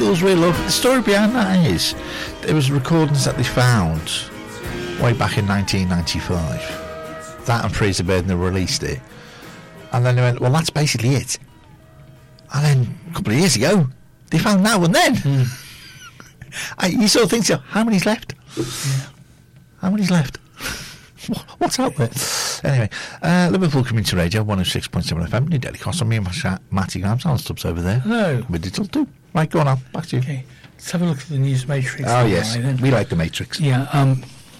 feels real love. The story behind that is there was recordings that they found way back in 1995. That and Praise the Bird, and they released it. And then they went, well, that's basically it. And then a couple of years ago, they found that one then. You sort of think, so, how many's left? Yeah. How many's left? What's out there? Anyway, Liverpool Community Radio, 106.7 FM, New Daily Cross. Me and Matty Grams, Alan Stubbs over there. Hello. With Digital too. Right, go on, Al. Back to you. Okay, let's have a look at the News Matrix. Oh, yes. We like the Matrix. Yeah,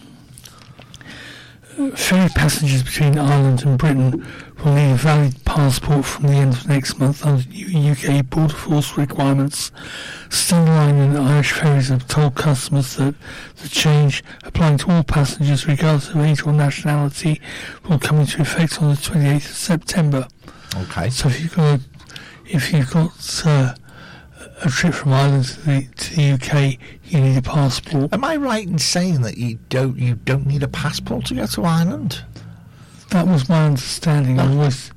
ferry passengers between Ireland and Britain will need a valid passport from the end of next month under UK Border Force requirements. Standard and Irish ferries have told customers that the change, applying to all passengers regardless of age or nationality, will come into effect on the 28th of September. Okay. So if you've got a trip from Ireland to the UK, you need a passport. Am I right in saying that you don't need a passport to go to Ireland? That was my understanding. Always,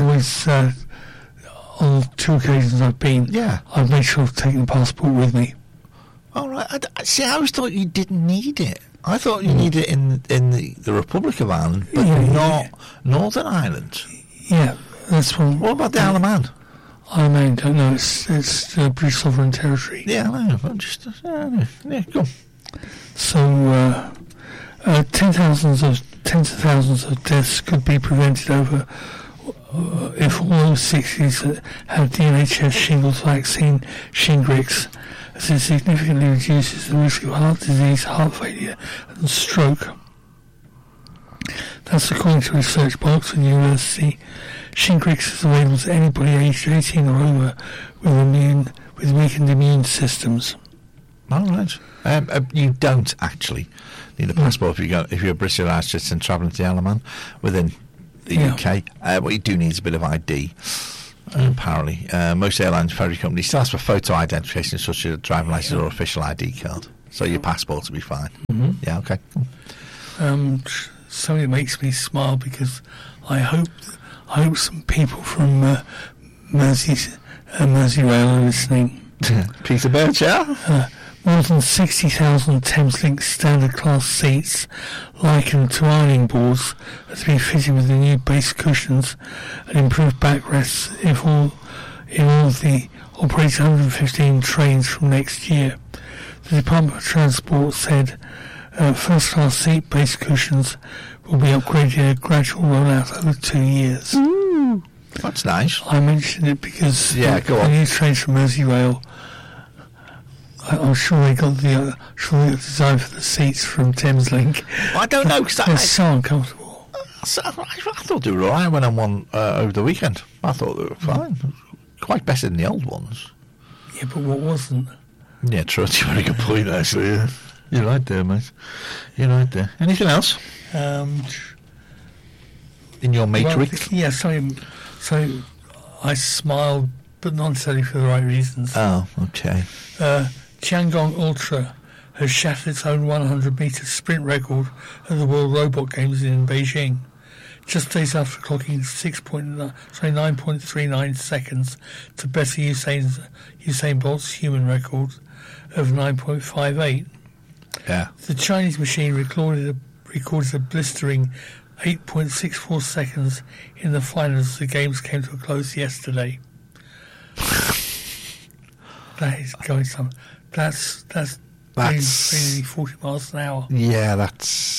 on 2 occasions I've been, I've made sure I've taken a passport with me. All right. I always thought you didn't need it. I thought you needed it in the Republic of Ireland, but not Northern Ireland. Yeah, that's one. What about the Isle of Man? Isle of Man, don't know. It's British sovereign territory. Yeah, I know. I'm just go on. So, tens of thousands of deaths could be prevented over if all those 60s that have the NHS shingles vaccine, Shingrix, as it significantly reduces the risk of heart disease, heart failure, and stroke. That's according to research by Oxford University. Shingrix is available to anybody aged 18 or over with weakened immune systems. All right. You don't actually need a passport if you're a British or Irish citizen travelling to the Isle of Man within the UK. What you do need is a bit of ID. Apparently, most airlines, ferry companies still ask for photo identification, such as a driving license or official ID card. So your passport will be fine. Mm-hmm. Yeah. Okay. Something that makes me smile because I hope some people from Merseyrail are listening. Peter Birch, yeah? More than 60,000 Thameslink standard class seats likened to ironing boards are to be fitted with the new base cushions and improved backrests in all of the operated 115 trains from next year. The Department of Transport said first class seat base cushions will be upgraded in a gradual rollout over 2 years. Ooh, that's nice. I mentioned it because the new trains from Merseyrail, I'm sure they got the design for the seats from Thameslink. I don't know, because they're so uncomfortable. I thought they were all right when I went on over the weekend. I thought they were fine. Quite better than the old ones. Yeah, but what wasn't? Yeah, true. That's a very good point, actually. Yeah. You're right there, mate. You're right there. Anything else? In your Matrix? Well, so I smiled, but not necessarily for the right reasons. Oh, okay. Tiangong Ultra has shattered its own 100-metre sprint record at the World Robot Games in Beijing, just days after clocking 9.39 seconds to better Usain Bolt's human record of 9.58. Yeah. The Chinese machine recorded a blistering 8.64 seconds in the finals as the games came to a close yesterday. That is going some. That's nearly 40 miles an hour. Yeah, that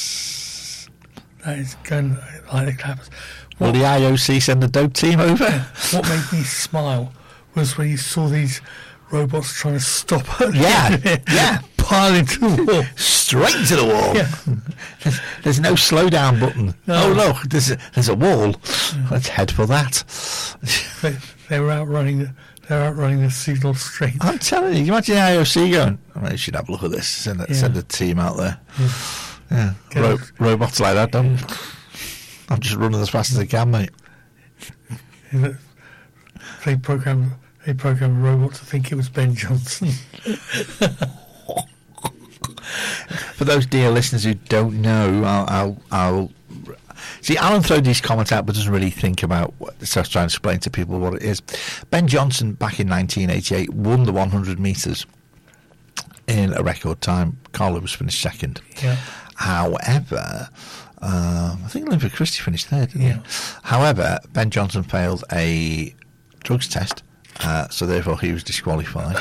is going like the clappers. Will the IOC send a dope team over? What made me smile was when you saw these robots trying to stop her. Yeah. Pile into the wall. Straight into the wall. Yeah. There's no slow down button. No. Oh, look, there's a wall. Let's head for that. They were outrunning the signal straight. I'm telling you, imagine the IOC going, you should have a look at this. Send a team out there. Yeah. Robots like that, I'm just running as fast as I can, mate. They programmed a robot to think it was Ben Johnson. For those dear listeners who don't know, I'll See, Alan throws these comments out but doesn't really think about so I was trying to explain to people what it is. Ben Johnson, back in 1988, won the 100 metres in a record time. Carl Lewis finished second. Yeah. However, I think Linford Christie finished third, didn't he? However, Ben Johnson failed a drugs test, so therefore he was disqualified.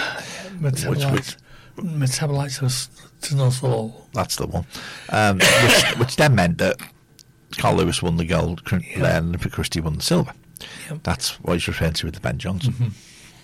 Metabolites of tenosol. That's the one. Which then meant that Carl Lewis won the gold, and Linford Christie won the silver. Yep. That's what he's referring to with the Ben Johnson.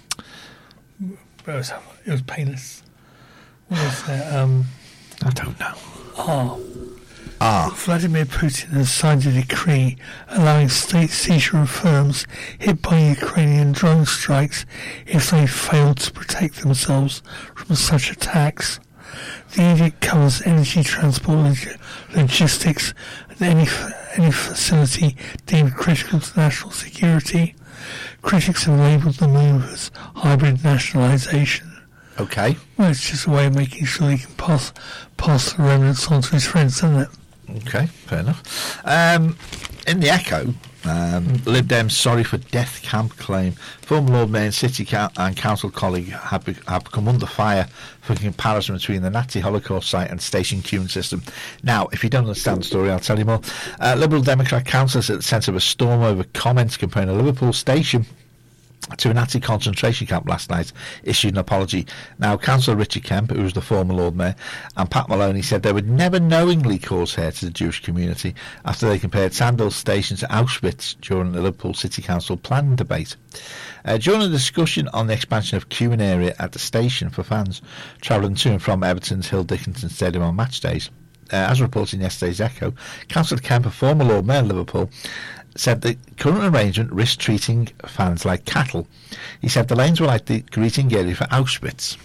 It was painless. What was that? I don't know. Vladimir Putin has signed a decree allowing state seizure of firms hit by Ukrainian drone strikes if they fail to protect themselves from such attacks. The edict covers energy, transport, logistics, and any facility deemed critical to national security. Critics have labelled the move as hybrid nationalisation. Okay. Well, it's just a way of making sure he can pass the remnants on to his friends, isn't it? Okay, fair enough. In the Echo, Lib Dems sorry for death camp claim. Former Lord Mayor and City and Council colleague have come under fire for comparison between the Nazi Holocaust site and station queuing system. Now, if you don't understand the story, I'll tell you more. Liberal Democrat councillors at the centre of a storm over comments comparing a Liverpool station to a Nazi concentration camp last night, issued an apology. Now, Councillor Richard Kemp, who was the former Lord Mayor, and Pat Maloney said they would never knowingly cause hurt to the Jewish community after they compared Sandal Station to Auschwitz during the Liverpool City Council planning debate. During a discussion on the expansion of queuing area at the station for fans travelling to and from Everton's Hill Dickinson Stadium on match days, as reported in yesterday's Echo, Councillor Kemp, a former Lord Mayor of Liverpool, said the current arrangement risks treating fans like cattle. He said the lanes were like the greeting area for Auschwitz.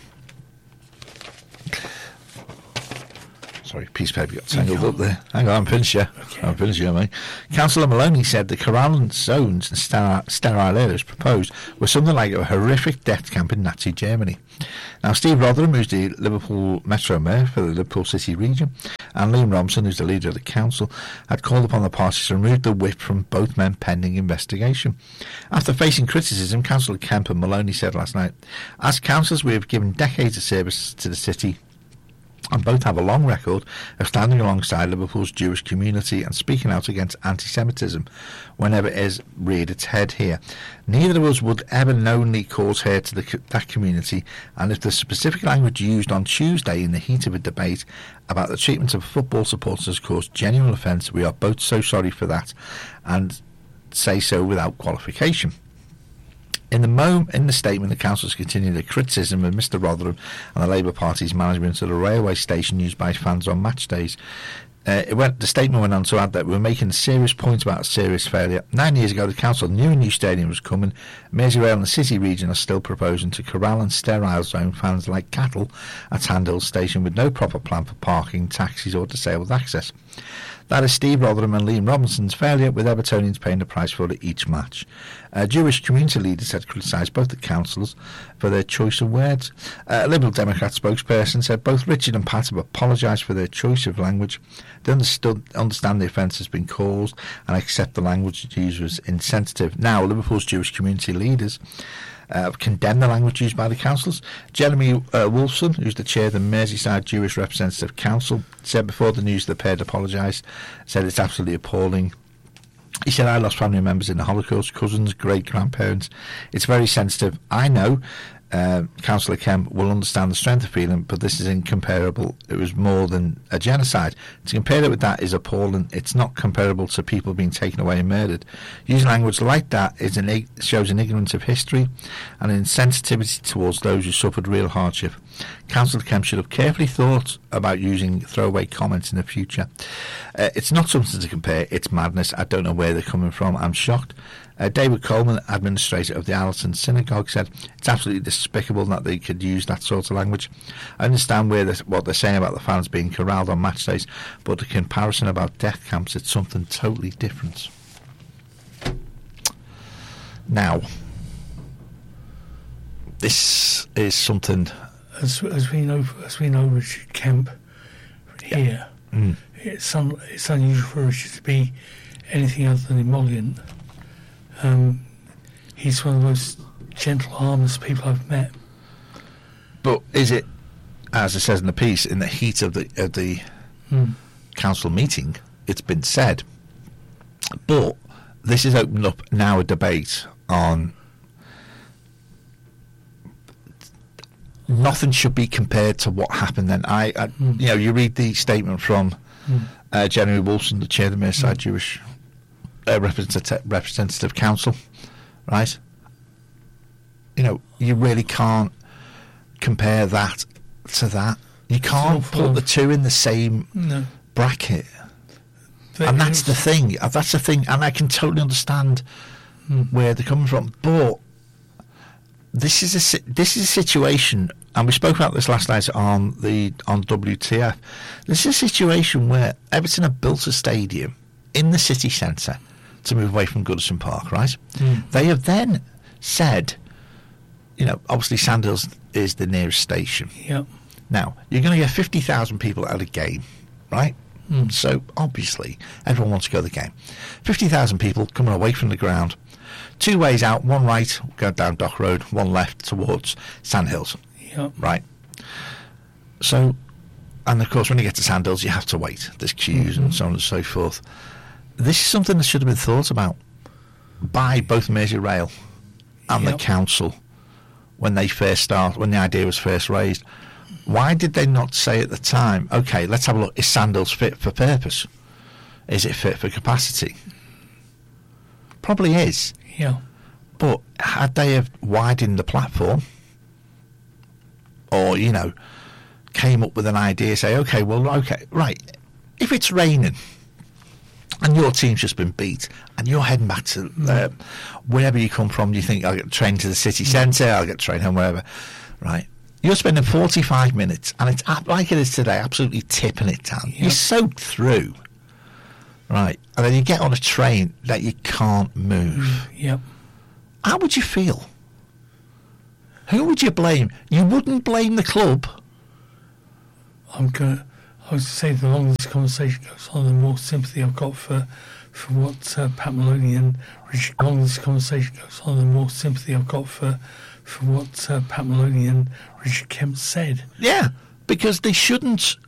Sorry, piece of paper got tangled up there. Hang on, I'm finished here. Okay. I'm finished here, mate. Councillor Maloney said the corral zones and sterile areas proposed were something like a horrific death camp in Nazi Germany. Now, Steve Rotherham, who's the Liverpool Metro Mayor for the Liverpool City region, and Liam Robson, who's the leader of the council, had called upon the parties to remove the whip from both men pending investigation. After facing criticism, Councillor Kemp and Maloney said last night, as councillors, we have given decades of service to the city, and both have a long record of standing alongside Liverpool's Jewish community and speaking out against anti-Semitism whenever it has reared its head here. Neither of us would ever knowingly cause hurt to that community, and if the specific language used on Tuesday in the heat of a debate about the treatment of football supporters has caused genuine offence, we are both so sorry for that and say so without qualification. In the statement, the councillors continued their criticism of Mr Rotherham and the Labour Party's management of the railway station used by fans on match days. The statement went on to add that we're making a serious point about a serious failure. 9 years ago, the council knew a new stadium was coming. Merseyrail and the City region are still proposing to corral and sterile zone fans like cattle at Sandhill Station with no proper plan for parking, taxis or disabled access. That is Steve Rotherham and Liam Robinson's failure, with Evertonians paying the price for it each match. Jewish community leaders had criticised both the councillors for their choice of words. A Liberal Democrat spokesperson said both Richard and Pat have apologised for their choice of language. They understand the offence has been caused and accept the language used was insensitive. Now, Liverpool's Jewish community leaders condemned the language used by the councillors. Jeremy Wolfson, who's the chair of the Merseyside Jewish Representative Council, said before the news the pair had apologised, said it's absolutely appalling. He said, I lost family members in the Holocaust, cousins, great-grandparents. It's very sensitive. I know Councillor Kemp will understand the strength of feeling, but this is incomparable. It was more than a genocide. To compare it with that is appalling. It's not comparable to people being taken away and murdered. Using language like that shows an ignorance of history and an insensitivity towards those who suffered real hardship. Councillor Kemp should have carefully thought about using throwaway comments in the future. It's not something to compare. It's madness. I don't know where they're coming from. I'm shocked. David Coleman, administrator of the Allerton Synagogue, said it's absolutely despicable that they could use that sort of language. I understand what they're saying about the fans being corralled on match days, but the comparison about death camps, it's something totally different. Now, this is something... As we know, Richard Kemp here, it's unusual for Richard to be anything other than emollient. He's one of the most gentle, harmless people I've met. But is it, as it says in the piece, in the heat of the council meeting, it's been said. But this has opened up now a debate on nothing should be compared to what happened then. You know, you read the statement from Jeremy Wilson, the chair of the Merseyside Jewish Representative Council, right? You know, you really can't compare that to that. You can't put the two in the same bracket. And that's the thing. That's the thing. And I can totally understand where they're coming from. But this is a situation, and we spoke about this last night on WTF. This is a situation where Everton have built a stadium in the city centre to move away from Goodison Park, right? They have then said, you know, obviously Sandhills is the nearest station. Yep. Now, you're going to get 50,000 people at a game, right? So, obviously, everyone wants to go to the game. 50,000 people coming away from the ground. Two ways out, one right, go down Dock Road, one left towards Sandhills. Yep. Right? So, and of course, when you get to Sandhills, you have to wait. There's queues and so on and so forth. This is something that should have been thought about by both Merseyrail and the council when the idea was first raised. Why did they not say at the time, okay, let's have a look, is Sandhills fit for purpose? Is it fit for capacity? Probably is. Yeah. But had they have widened the platform, or, you know, came up with an idea, say, okay, right, if it's raining and your team's just been beat and you're heading back to wherever you come from, you think, I'll get the train to the city centre, I'll get the train home, wherever, right? You're spending 45 minutes, and it's like it is today, absolutely tipping it down. Yep. You're soaked through, right? And then you get on a train that you can't move. Yep. How would you feel? Who would you blame? You wouldn't blame the club. I was saying the longer this conversation goes on, the more sympathy I've got for what Pat Maloney and Richard. The longer this conversation goes on, the more sympathy I've got for what Pat Maloney and Richard Kemp said. Yeah, because they shouldn't